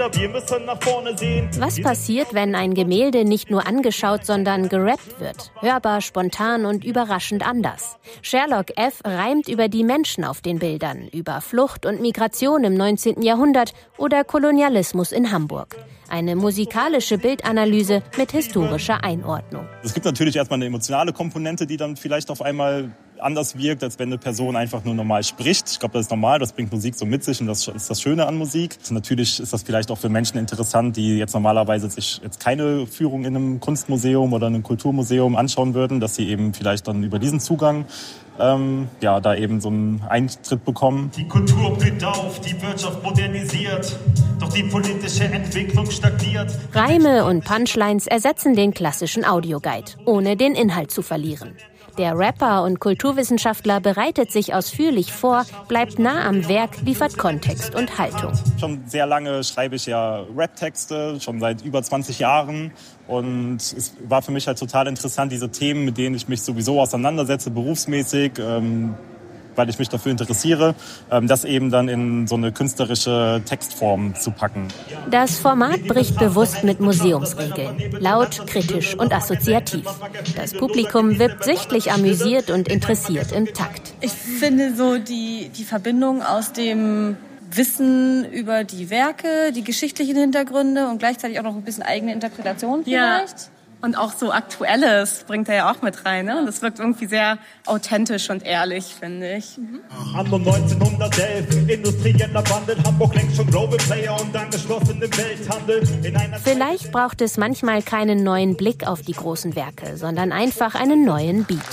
Kinder, wir müssen nach vorne sehen. Was passiert, wenn ein Gemälde nicht nur angeschaut, sondern gerappt wird? Hörbar, spontan und überraschend anders. Sherlock F. reimt über die Menschen auf den Bildern, über Flucht und Migration im 19. Jahrhundert oder Kolonialismus in Hamburg. Eine musikalische Bildanalyse mit historischer Einordnung. Es gibt natürlich erstmal eine emotionale Komponente, die dann vielleicht auf einmal anders wirkt, als wenn eine Person einfach nur normal spricht. Ich glaube, das ist normal, das bringt Musik so mit sich und das ist das Schöne an Musik. Natürlich ist das vielleicht auch für Menschen interessant, die jetzt normalerweise sich jetzt keine Führung in einem Kunstmuseum oder einem Kulturmuseum anschauen würden, dass sie eben vielleicht dann über diesen Zugang da eben so einen Eintritt bekommen. Die Kultur blüht auf, die Wirtschaft modernisiert, doch die politische Entwicklung stagniert. Reime und Punchlines ersetzen den klassischen Audioguide, ohne den Inhalt zu verlieren. Der Rapper und Kulturwissenschaftler bereitet sich ausführlich vor, bleibt nah am Werk, liefert Kontext und Haltung. Schon sehr lange schreibe ich ja Rap-Texte, schon seit über 20 Jahren. Und es war für mich halt total interessant, diese Themen, mit denen ich mich sowieso auseinandersetze, berufsmäßig, weil ich mich dafür interessiere, das eben dann in so eine künstlerische Textform zu packen. Das Format bricht bewusst mit Museumsregeln. Laut, kritisch und assoziativ. Das Publikum wirkt sichtlich amüsiert und interessiert im Takt. Ich finde so die Verbindung aus dem Wissen über die Werke, die geschichtlichen Hintergründe und gleichzeitig auch noch ein bisschen eigene Interpretation vielleicht. Ja. Und auch so Aktuelles bringt er ja auch mit rein. Ne? Und das wirkt irgendwie sehr authentisch und ehrlich, finde ich. Anno 1911, industrieller Wandel, Hamburg längst schon Global Player und angeschlossen im Welthandel. Vielleicht braucht es manchmal keinen neuen Blick auf die großen Werke, sondern einfach einen neuen Beat.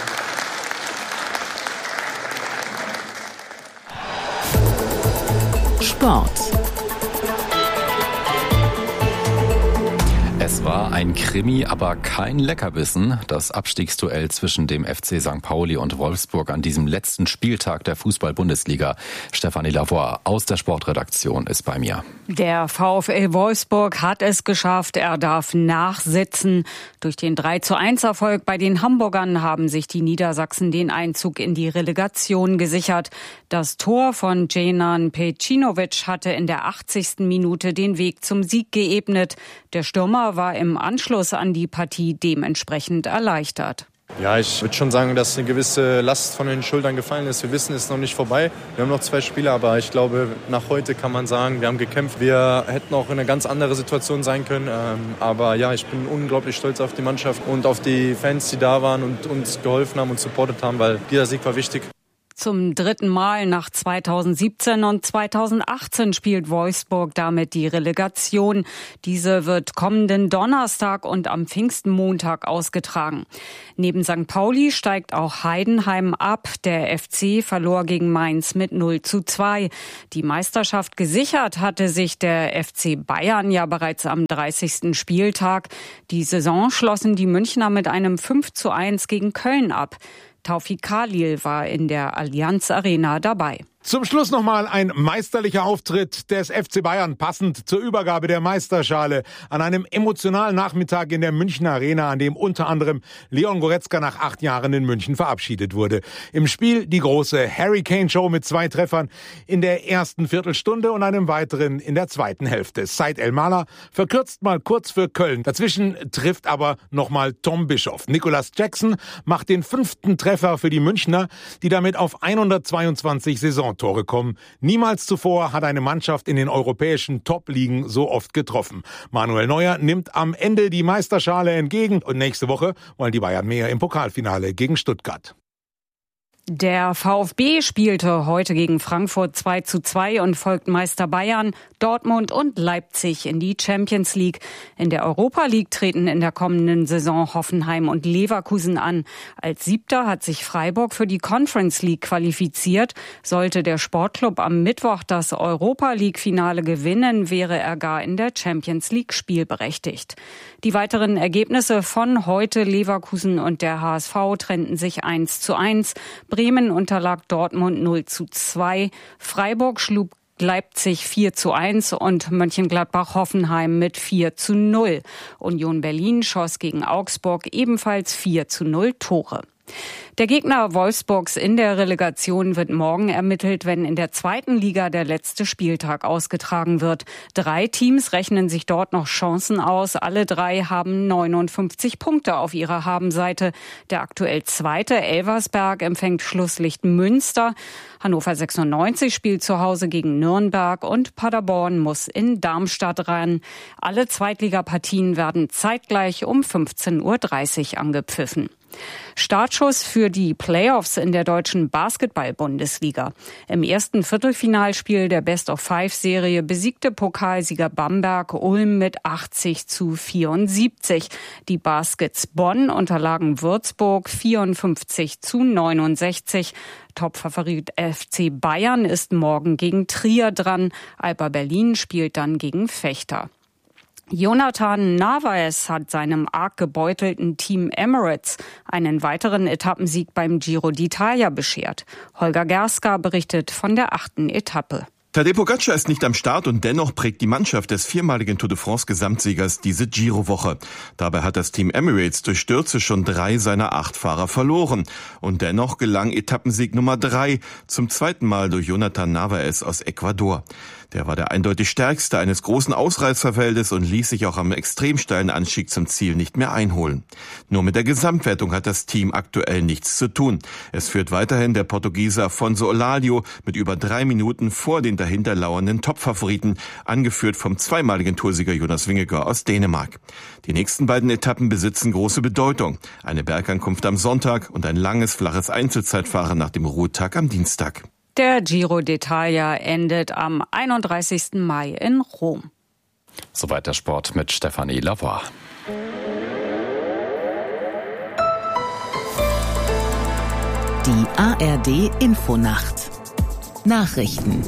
Sport. Es war ein Krimi, aber kein Leckerbissen. Das Abstiegsduell zwischen dem FC St. Pauli und Wolfsburg an diesem letzten Spieltag der Fußball-Bundesliga. Stefanie Lavoie aus der Sportredaktion ist bei mir. Der VfL Wolfsburg hat es geschafft. Er darf nachsitzen. Durch den 3:1-Erfolg bei den Hamburgern haben sich die Niedersachsen den Einzug in die Relegation gesichert. Das Tor von Dženan Pejčinović hatte in der 80. Minute den Weg zum Sieg geebnet. Der Stürmer war im Anschluss an die Partie dementsprechend erleichtert. Ja, ich würde schon sagen, dass eine gewisse Last von den Schultern gefallen ist. Wir wissen, es ist noch nicht vorbei. Wir haben noch 2 Spiele, aber ich glaube, nach heute kann man sagen, wir haben gekämpft. Wir hätten auch in eine ganz andere Situation sein können. Aber ja, ich bin unglaublich stolz auf die Mannschaft und auf die Fans, die da waren und uns geholfen haben und supportet haben, weil dieser Sieg war wichtig. Zum 3. Mal nach 2017 und 2018 spielt Wolfsburg damit die Relegation. Diese wird kommenden Donnerstag und am Pfingstmontag ausgetragen. Neben St. Pauli steigt auch Heidenheim ab. Der FC verlor gegen Mainz mit 0:2. Die Meisterschaft gesichert hatte sich der FC Bayern ja bereits am 30. Spieltag. Die Saison schlossen die Münchner mit einem 5:1 gegen Köln ab. Taufik Khalil war in der Allianz Arena dabei. Zum Schluss nochmal ein meisterlicher Auftritt des FC Bayern, passend zur Übergabe der Meisterschale an einem emotionalen Nachmittag in der Münchner Arena, an dem unter anderem Leon Goretzka nach 8 Jahren in München verabschiedet wurde. Im Spiel die große Harry Kane Show mit 2 Treffern in der ersten Viertelstunde und einem weiteren in der zweiten Hälfte. Said El-Mala verkürzt mal kurz für Köln. Dazwischen trifft aber nochmal Tom Bischoff. Nicolas Jackson macht den 5. Treffer für die Münchner, die damit auf 122 Saisontore kommen. Niemals zuvor hat eine Mannschaft in den europäischen Top-Ligen so oft getroffen. Manuel Neuer nimmt am Ende die Meisterschale entgegen und nächste Woche wollen die Bayern mehr im Pokalfinale gegen Stuttgart. Der VfB spielte heute gegen Frankfurt 2:2 und folgt Meister Bayern, Dortmund und Leipzig in die Champions League. In der Europa League treten in der kommenden Saison Hoffenheim und Leverkusen an. Als 7. hat sich Freiburg für die Conference League qualifiziert. Sollte der Sportclub am Mittwoch das Europa League Finale gewinnen, wäre er gar in der Champions League spielberechtigt. Die weiteren Ergebnisse von heute: Leverkusen und der HSV trennten sich 1:1. Bremen unterlag Dortmund 0:2. Freiburg schlug Leipzig 4:1 und Mönchengladbach-Hoffenheim mit 4:0. Union Berlin schoss gegen Augsburg ebenfalls 4:0 Tore. Der Gegner Wolfsburgs in der Relegation wird morgen ermittelt, wenn in der zweiten Liga der letzte Spieltag ausgetragen wird. 3 Teams rechnen sich dort noch Chancen aus. Alle 3 haben 59 Punkte auf ihrer Habenseite. Der aktuell zweite Elversberg empfängt Schlusslicht Münster. Hannover 96 spielt zu Hause gegen Nürnberg und Paderborn muss in Darmstadt ran. Alle Zweitligapartien werden zeitgleich um 15:30 Uhr angepfiffen. Startschuss für die Playoffs in der deutschen Basketball-Bundesliga. Im ersten Viertelfinalspiel der Best-of-5-Serie besiegte Pokalsieger Bamberg Ulm mit 80:74. Die Baskets Bonn unterlagen Würzburg 54:69. Topfavorit FC Bayern ist morgen gegen Trier dran. Alba Berlin spielt dann gegen Vechta. Jonathan Narvaez hat seinem arg gebeutelten Team Emirates einen weiteren Etappensieg beim Giro d'Italia beschert. Holger Gerska berichtet von der 8. Etappe. Tadej Pogačar ist nicht am Start und dennoch prägt die Mannschaft des viermaligen Tour de France-Gesamtsiegers diese Giro-Woche. Dabei hat das Team Emirates durch Stürze schon 3 seiner 8 Fahrer verloren. Und dennoch gelang Etappensieg Nummer 3 zum zweiten Mal durch Jonathan Narvaez aus Ecuador. Der war der eindeutig stärkste eines großen Ausreißerfeldes und ließ sich auch am extrem steilen Anstieg zum Ziel nicht mehr einholen. Nur mit der Gesamtwertung hat das Team aktuell nichts zu tun. Es führt weiterhin der Portugiese Afonso Olalio mit über 3 Minuten vor den dahinter lauernden Topfavoriten, angeführt vom zweimaligen Toursieger Jonas Vingegaard aus Dänemark. Die nächsten beiden Etappen besitzen große Bedeutung. Eine Bergankunft am Sonntag und ein langes, flaches Einzelzeitfahren nach dem Ruhetag am Dienstag. Der Giro d'Italia endet am 31. Mai in Rom. Soweit der Sport mit Stefanie Lavoie. Die ARD Infonacht. Nachrichten.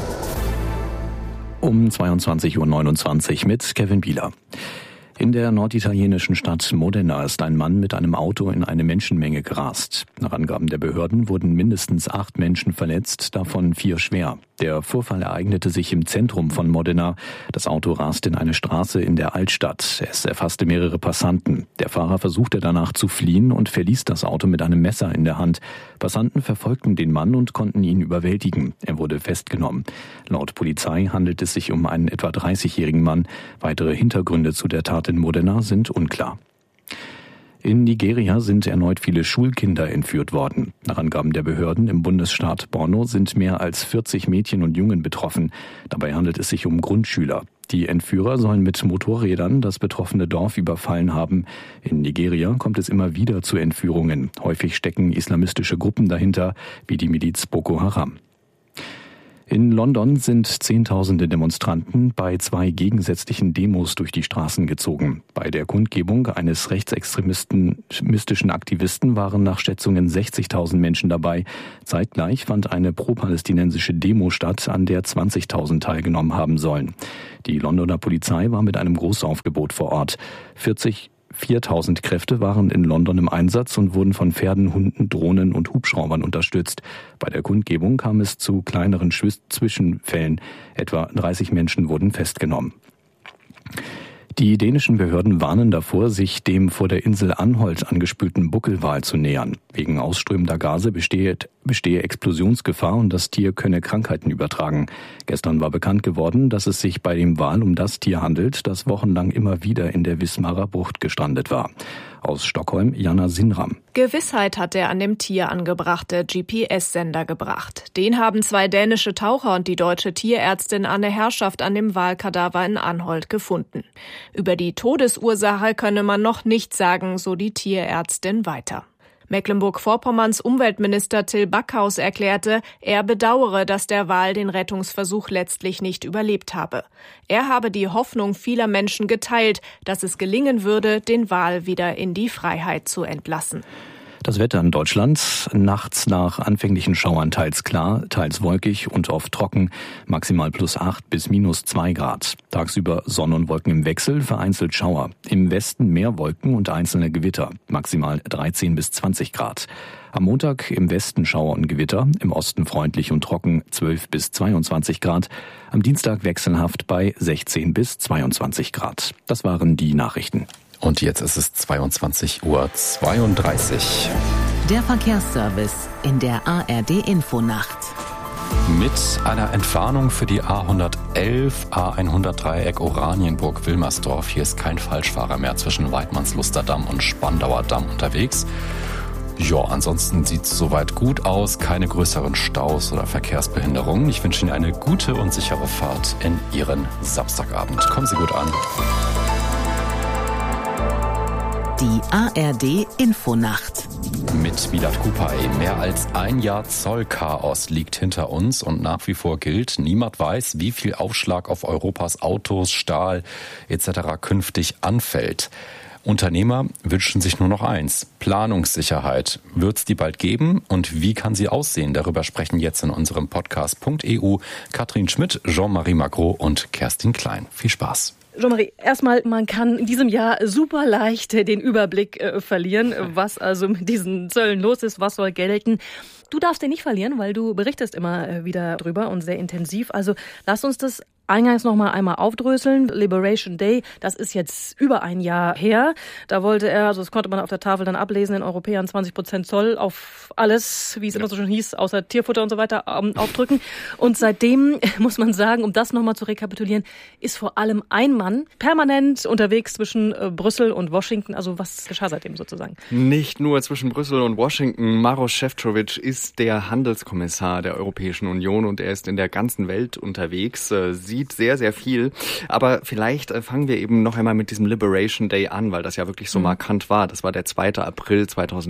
Um 22:29 Uhr mit Kevin Bieler. In der norditalienischen Stadt Modena ist ein Mann mit einem Auto in eine Menschenmenge gerast. Nach Angaben der Behörden wurden mindestens 8 Menschen verletzt, davon 4 schwer. Der Vorfall ereignete sich im Zentrum von Modena. Das Auto raste in eine Straße in der Altstadt. Es erfasste mehrere Passanten. Der Fahrer versuchte danach zu fliehen und verließ das Auto mit einem Messer in der Hand. Passanten verfolgten den Mann und konnten ihn überwältigen. Er wurde festgenommen. Laut Polizei handelt es sich um einen etwa 30-jährigen Mann. Weitere Hintergründe zu der Tat in Modena sind unklar. In Nigeria sind erneut viele Schulkinder entführt worden. Nach Angaben der Behörden im Bundesstaat Borno sind mehr als 40 Mädchen und Jungen betroffen. Dabei handelt es sich um Grundschüler. Die Entführer sollen mit Motorrädern das betroffene Dorf überfallen haben. In Nigeria kommt es immer wieder zu Entführungen. Häufig stecken islamistische Gruppen dahinter, wie die Miliz Boko Haram. In London sind Zehntausende Demonstranten bei 2 gegensätzlichen Demos durch die Straßen gezogen. Bei der Kundgebung eines rechtsextremistischen Aktivisten waren nach Schätzungen 60.000 Menschen dabei. Zeitgleich fand eine pro-palästinensische Demo statt, an der 20.000 teilgenommen haben sollen. Die Londoner Polizei war mit einem Großaufgebot vor Ort. 4.000 Kräfte waren in London im Einsatz und wurden von Pferden, Hunden, Drohnen und Hubschraubern unterstützt. Bei der Kundgebung kam es zu kleineren Zwischenfällen. Etwa 30 Menschen wurden festgenommen. Die dänischen Behörden warnen davor, sich dem vor der Insel Anholt angespülten Buckelwal zu nähern. Wegen ausströmender Gase bestehe Explosionsgefahr und das Tier könne Krankheiten übertragen. Gestern war bekannt geworden, dass es sich bei dem Wal um das Tier handelt, das wochenlang immer wieder in der Wismarer Bucht gestrandet war. Aus Stockholm, Jana Sinram. Gewissheit hat der an dem Tier angebrachte GPS-Sender gebracht. Den haben 2 dänische Taucher und die deutsche Tierärztin Anne Herrschaft an dem Walkadaver in Anholt gefunden. Über die Todesursache könne man noch nichts sagen, so die Tierärztin weiter. Mecklenburg-Vorpommerns Umweltminister Till Backhaus erklärte, er bedauere, dass der Wal den Rettungsversuch letztlich nicht überlebt habe. Er habe die Hoffnung vieler Menschen geteilt, dass es gelingen würde, den Wal wieder in die Freiheit zu entlassen. Das Wetter in Deutschland, nachts nach anfänglichen Schauern teils klar, teils wolkig und oft trocken, maximal +8 bis -2 Grad. Tagsüber Sonne und Wolken im Wechsel, vereinzelt Schauer. Im Westen mehr Wolken und einzelne Gewitter, maximal 13 bis 20 Grad. Am Montag im Westen Schauer und Gewitter, im Osten freundlich und trocken 12 bis 22 Grad. Am Dienstag wechselhaft bei 16 bis 22 Grad. Das waren die Nachrichten. Und jetzt ist es 22:32 Uhr. Der Verkehrsservice in der ARD-Infonacht. Mit einer Entwarnung für die A111, A100-Dreieck Oranienburg-Wilmersdorf. Hier ist kein Falschfahrer mehr zwischen Weidmannsluster Damm und Spandauer Damm unterwegs. Ja, ansonsten sieht es soweit gut aus. Keine größeren Staus oder Verkehrsbehinderungen. Ich wünsche Ihnen eine gute und sichere Fahrt in Ihren Samstagabend. Kommen Sie gut an. Die ARD-Infonacht. Mit Milat Kupay. Mehr als ein Jahr Zollchaos liegt hinter uns und nach wie vor gilt, niemand weiß, wie viel Aufschlag auf Europas Autos, Stahl etc. künftig anfällt. Unternehmer wünschen sich nur noch eins: Planungssicherheit. Wird es die bald geben und wie kann sie aussehen? Darüber sprechen jetzt in unserem Podcast.eu Katrin Schmidt, Jean-Marie Magro und Kerstin Klein. Viel Spaß. Jean-Marie, erstmal, man kann in diesem Jahr super leicht den Überblick verlieren, was also mit diesen Zöllen los ist, was soll gelten. Du darfst den nicht verlieren, weil du berichtest immer wieder drüber und sehr intensiv. Also lass uns das eingangs noch mal einmal aufdröseln. Liberation Day, das ist jetzt über ein Jahr her. Da wollte er, also das konnte man auf der Tafel dann ablesen, den Europäern 20% Zoll auf alles, wie es immer so schön hieß, außer Tierfutter und so weiter, aufdrücken. Und seitdem, muss man sagen, um das noch mal zu rekapitulieren, ist vor allem ein Mann permanent unterwegs zwischen Brüssel und Washington. Also was geschah seitdem sozusagen? Nicht nur zwischen Brüssel und Washington. Maroš Šefčovič ist der Handelskommissar der Europäischen Union und er ist in der ganzen Welt unterwegs. Sieht sehr, sehr viel. Aber vielleicht fangen wir eben noch einmal mit diesem Liberation Day an, weil das ja wirklich so markant war. Das war der 2. April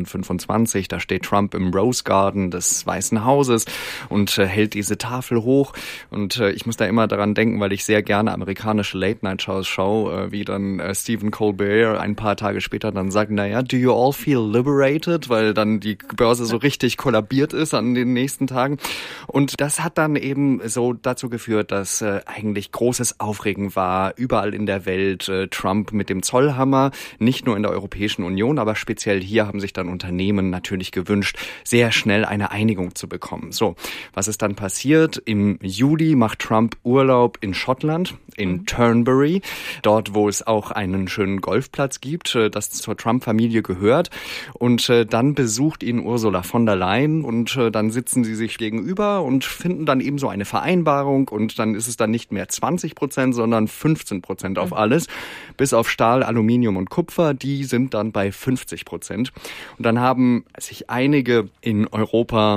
2025. Da steht Trump im Rose Garden des Weißen Hauses und hält diese Tafel hoch. Und ich muss da immer daran denken, weil ich sehr gerne amerikanische Late-Night-Shows schaue, wie dann Stephen Colbert ein paar Tage später dann sagt, naja, do you all feel liberated? Weil dann die Börse so richtig kollabiert ist an den nächsten Tagen. Und das hat dann eben so dazu geführt, dass eigentlich großes Aufregen war, überall in der Welt. Trump mit dem Zollhammer, nicht nur in der Europäischen Union, aber speziell hier haben sich dann Unternehmen natürlich gewünscht, sehr schnell eine Einigung zu bekommen. So, was ist dann passiert? Im Juli macht Trump Urlaub in Schottland, in Turnberry, dort, wo es auch einen schönen Golfplatz gibt, das zur Trump-Familie gehört. Und dann besucht ihn Ursula von der Leyen und dann sitzen sie sich gegenüber und finden dann eben so eine Vereinbarung und dann ist es dann nicht mehr 20%, sondern 15% auf alles, bis auf Stahl, Aluminium und Kupfer, die sind dann bei 50%. Und dann haben sich einige in Europa,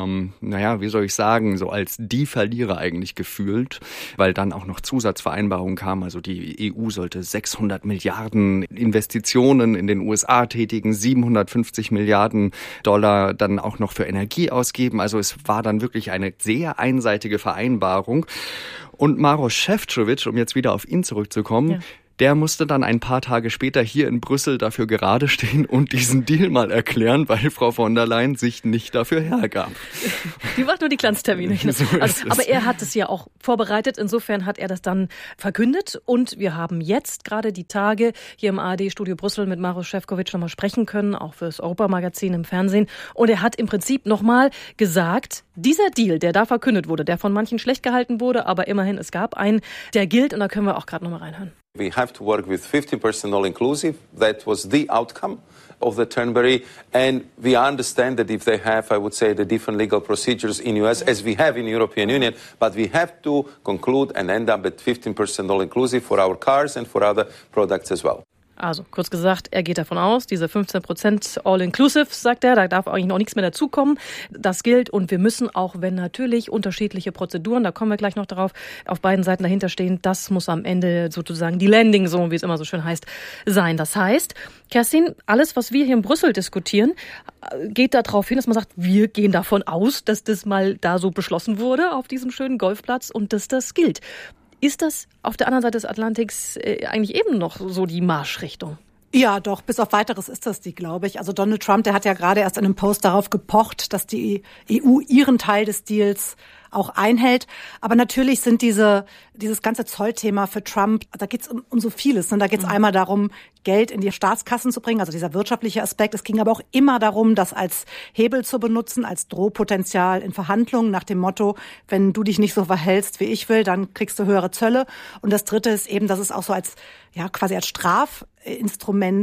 wie soll ich sagen, so als die Verlierer eigentlich gefühlt, weil dann auch noch Zusatzvereinbarungen kamen, also die EU sollte 600 Milliarden Investitionen in den USA tätigen, 750 Milliarden Dollar dann auch noch für Energie ausgeben, also es war dann wirklich eine sehr einseitige Vereinbarung. Und Maroš Šefčovič, um jetzt wieder auf ihn zurückzukommen, der musste dann ein paar Tage später hier in Brüssel dafür gerade stehen und diesen Deal mal erklären, weil Frau von der Leyen sich nicht dafür hergab. Die macht nur die Glanztermine. So aber er hat es ja auch vorbereitet. Insofern hat er das dann verkündet. Und wir haben jetzt gerade die Tage hier im ARD-Studio Brüssel mit Maroš Šefčovič nochmal sprechen können, auch fürs Europamagazin im Fernsehen. Und er hat im Prinzip nochmal gesagt, dieser Deal, der da verkündet wurde, der von manchen schlecht gehalten wurde, aber immerhin, es gab einen, der gilt. Und da können wir auch gerade nochmal reinhören. We have to work with 50% all-inclusive. That was the outcome of the Turnberry. And we understand that if they have, I would say, the different legal procedures in US, as we have in the European Union, but we have to conclude and end up at 15% all-inclusive for our cars and for other products as well. Also kurz gesagt, er geht davon aus, diese 15% All-Inclusive, sagt er, da darf eigentlich noch nichts mehr dazukommen. Das gilt und wir müssen auch, wenn natürlich unterschiedliche Prozeduren, da kommen wir gleich noch darauf, auf beiden Seiten dahinter stehen, das muss am Ende sozusagen die Landing Zone, wie es immer so schön heißt, sein. Das heißt, Kerstin, alles, was wir hier in Brüssel diskutieren, geht darauf hin, dass man sagt, wir gehen davon aus, dass das mal da so beschlossen wurde auf diesem schönen Golfplatz und dass das gilt. Ist das auf der anderen Seite des Atlantiks eigentlich eben noch so die Marschrichtung? Ja, doch, bis auf Weiteres ist das die, glaube ich. Also Donald Trump, der hat ja gerade erst in einem Post darauf gepocht, dass die EU ihren Teil des Deals auch einhält. Aber natürlich sind dieses ganze Zollthema für Trump, da geht's um so vieles. Da geht's einmal darum, Geld in die Staatskassen zu bringen, also dieser wirtschaftliche Aspekt. Es ging aber auch immer darum, das als Hebel zu benutzen, als Drohpotenzial in Verhandlungen nach dem Motto, wenn du dich nicht so verhältst, wie ich will, dann kriegst du höhere Zölle. Und das Dritte ist eben, dass es auch so als quasi als Strafinstrument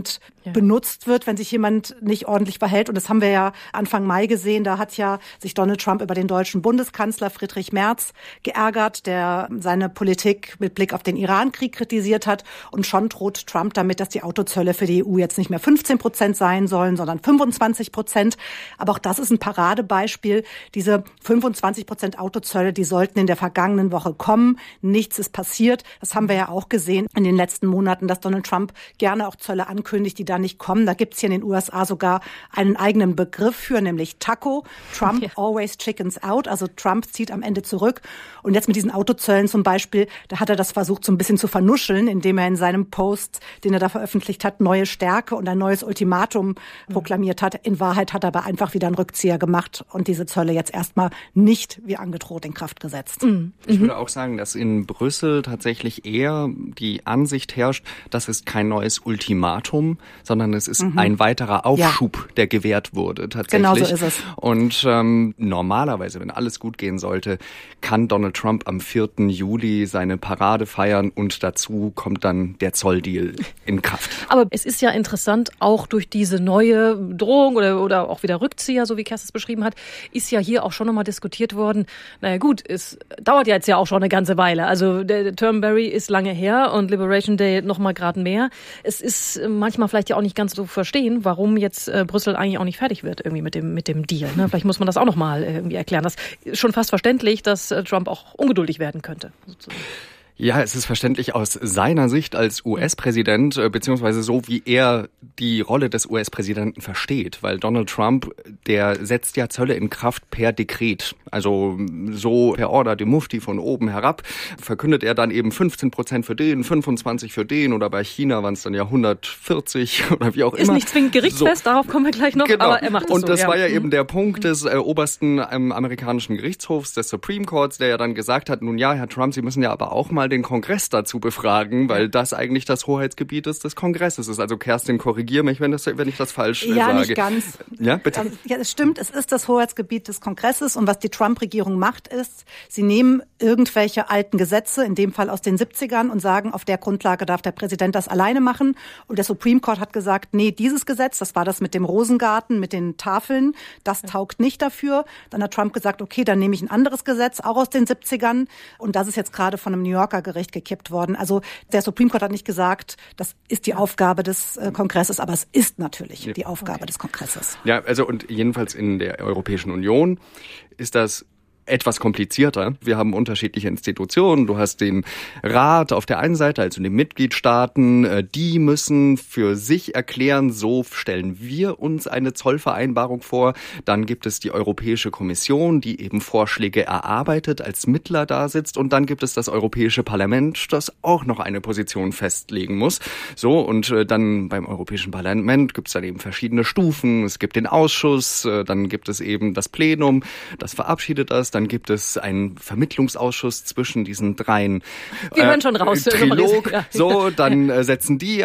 benutzt wird, wenn sich jemand nicht ordentlich verhält. Und das haben wir ja Anfang Mai gesehen. Da hat ja sich Donald Trump über den deutschen Bundeskanzler Friedrich Merz geärgert, der seine Politik mit Blick auf den Irankrieg kritisiert hat. Und schon droht Trump damit, dass die Autozölle für die EU jetzt nicht mehr 15% sein sollen, sondern 25%. Aber auch das ist ein Paradebeispiel. Diese 25% Autozölle, die sollten in der vergangenen Woche kommen. Nichts ist passiert. Das haben wir ja auch gesehen in den letzten Monaten, dass Donald Trump gerne auch Zölle ankündigt, die da nicht kommen. Da gibt's hier in den USA sogar einen eigenen Begriff für, nämlich TACO. Trump always chickens out. Also Trump zieht am Ende zurück. Und jetzt mit diesen Autozöllen zum Beispiel, da hat er das versucht so ein bisschen zu vernuscheln, indem er in seinem Post, den er da veröffentlicht hat, neue Stärke und ein neues Ultimatum proklamiert hat. In Wahrheit hat er aber einfach wieder einen Rückzieher gemacht und diese Zölle jetzt erstmal nicht wie angedroht in Kraft gesetzt. Ich würde auch sagen, dass in Brüssel tatsächlich eher die Ansicht herrscht, das ist kein neues Ultimatum, sondern es ist ein weiterer Aufschub, der gewährt wurde tatsächlich. Genau so ist es. Und normalerweise, wenn alles gut gehen sollte, kann Donald Trump am 4. Juli seine Parade feiern und dazu kommt dann der Zolldeal in Kraft. Aber es ist ja interessant, auch durch diese neue Drohung oder auch wieder Rückzieher, so wie Kerstin es beschrieben hat, ist ja hier auch schon nochmal diskutiert worden. Naja gut, es dauert ja jetzt ja auch schon eine ganze Weile. Also der Turnberry ist lange her und Liberation Day nochmal gerade mehr. Es ist manchmal vielleicht ja auch nicht ganz so verstehen, warum jetzt Brüssel eigentlich auch nicht fertig wird irgendwie mit dem Deal. Ne? Vielleicht muss man das auch nochmal irgendwie erklären. Das ist schon fast verständlich, dass Trump auch ungeduldig werden könnte. Sozusagen. Ja, es ist verständlich aus seiner Sicht als US-Präsident, beziehungsweise so, wie er die Rolle des US-Präsidenten versteht. Weil Donald Trump, der setzt ja Zölle in Kraft per Dekret. Also so per Order dem Mufti von oben herab verkündet er dann eben 15% für den, 25% für den oder bei China waren es dann ja 140 oder wie auch immer. Ist nicht zwingend gerichtsfest, so. Darauf kommen wir gleich noch, genau. Aber er macht es so. Und das war ja eben der Punkt des obersten amerikanischen Gerichtshofs, des Supreme Courts, der ja dann gesagt hat, nun ja, Herr Trump, Sie müssen ja aber auch mal den Kongress dazu befragen, weil das eigentlich das Hoheitsgebiet des Kongresses ist. Also Kerstin, korrigiere mich, wenn ich das falsch sage. Ja, nicht ganz. Ja, bitte. Ja, es stimmt, es ist das Hoheitsgebiet des Kongresses und was die Trump-Regierung macht ist, sie nehmen irgendwelche alten Gesetze, in dem Fall aus den 70ern und sagen, auf der Grundlage darf der Präsident das alleine machen und der Supreme Court hat gesagt, nee, dieses Gesetz, das war das mit dem Rosengarten, mit den Tafeln, das taugt nicht dafür. Dann hat Trump gesagt, okay, dann nehme ich ein anderes Gesetz, auch aus den 70ern und das ist jetzt gerade von einem New Yorker Gericht gekippt worden. Also der Supreme Court hat nicht gesagt, das ist die Aufgabe des Kongresses, aber es ist natürlich die Aufgabe des Kongresses. Ja, also und jedenfalls in der Europäischen Union ist das etwas komplizierter. Wir haben unterschiedliche Institutionen. Du hast den Rat auf der einen Seite, also die Mitgliedstaaten, die müssen für sich erklären, so stellen wir uns eine Zollvereinbarung vor. Dann gibt es die Europäische Kommission, die eben Vorschläge erarbeitet, als Mittler da sitzt. Und dann gibt es das Europäische Parlament, das auch noch eine Position festlegen muss. So, und dann beim Europäischen Parlament gibt es dann eben verschiedene Stufen. Es gibt den Ausschuss, dann gibt es eben das Plenum, das verabschiedet das. Dann gibt es einen Vermittlungsausschuss zwischen diesen dreien. Wir hören schon raus. Trilog. So, dann setzen die